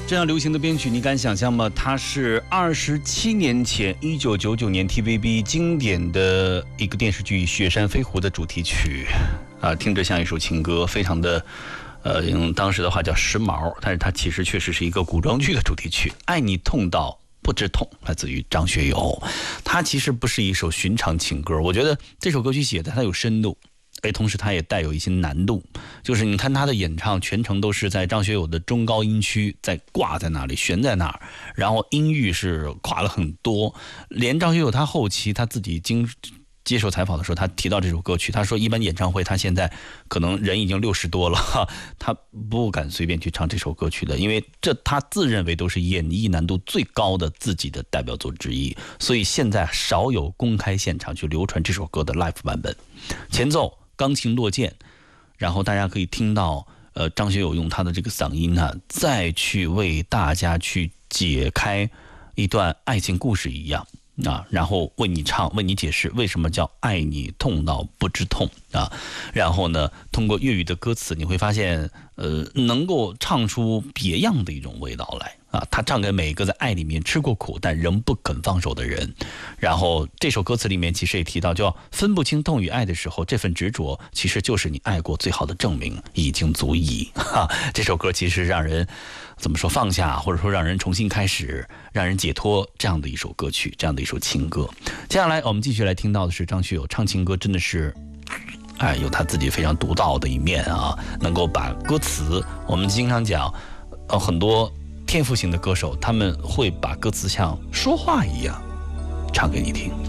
这样流行的编曲，你敢想象吗？它是27年前1999年 TVB 经典的一个电视剧《雪山飞狐》的主题曲啊，听着像一首情歌，非常的用当时的话叫时髦，但是它其实确实是一个古装剧的主题曲。爱你痛到不知痛，来自于张学友。它其实不是一首寻常情歌，我觉得这首歌曲写的它有深度。同时它也带有一些难度，就是你看他的演唱全程都是在张学友的中高音区在挂在那里悬在那儿，然后音域是跨了很多，连张学友他后期他自己接受采访的时候，他提到这首歌曲，他说一般演唱会他现在可能人已经60多了，他不敢随便去唱这首歌曲的，因为这他自认为都是演绎难度最高的自己的代表作之一，所以现在少有公开现场去流传这首歌的 live 版本。前奏钢琴落键，然后大家可以听到张学友用他的这个嗓音再去为大家去解开一段爱情故事一样啊，然后为你唱，为你解释为什么叫爱你痛到不知痛啊。然后呢，通过粤语的歌词，你会发现能够唱出别样的一种味道来啊。他唱给每一个在爱里面吃过苦但仍不肯放手的人。然后这首歌词里面其实也提到，叫分不清痛与爱的时候，这份执着其实就是你爱过最好的证明，已经足矣。这首歌其实让人怎么说放下，或者说让人重新开始，让人解脱，这样的一首歌曲，这样的一首情歌。接下来我们继续来听到的是张学友唱情歌，真的是有他自己非常独到的一面啊，能够把歌词，我们经常讲很多天赋型的歌手，他们会把歌词像说话一样唱给你听。